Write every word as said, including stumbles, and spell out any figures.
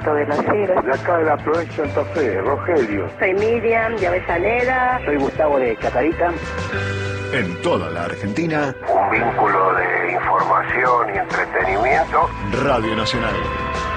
de las Heras. De acá de la provincia de Santa Fe, Rogelio. Soy Miriam de Avellaneda. Soy Gustavo de Chacarita. En toda la Argentina, un vínculo de información y entretenimiento. Radio Nacional.